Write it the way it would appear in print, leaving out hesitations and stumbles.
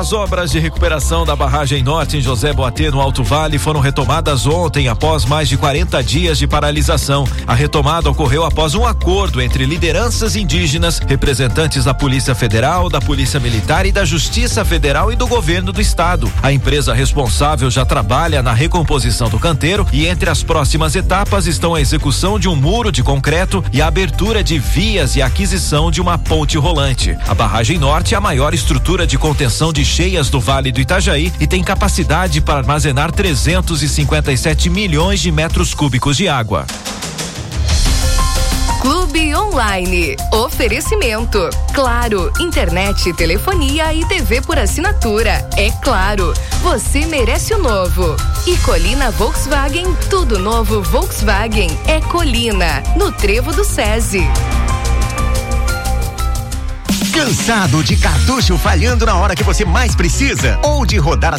As obras de recuperação da barragem norte em José Boatê, no Alto Vale, foram retomadas ontem após mais de 40 dias de paralisação. A retomada ocorreu após um acordo entre lideranças indígenas, representantes da Polícia Federal, da Polícia Militar e da Justiça Federal e do governo do estado. A empresa responsável já trabalha na recomposição do canteiro e entre as próximas etapas estão a execução de um muro de concreto e a abertura de vias e a aquisição de uma ponte rolante. A barragem norte é a maior estrutura de contenção de cheias do Vale do Itajaí e tem capacidade para armazenar 357 milhões de metros cúbicos de água. Clube Online. Oferecimento. Claro, internet, telefonia e TV por assinatura. É claro. Você merece o novo. E Colina Volkswagen. Tudo novo Volkswagen. É Colina. No Trevo do SESI. Cansado de cartucho falhando na hora que você mais precisa? Ou de rodar a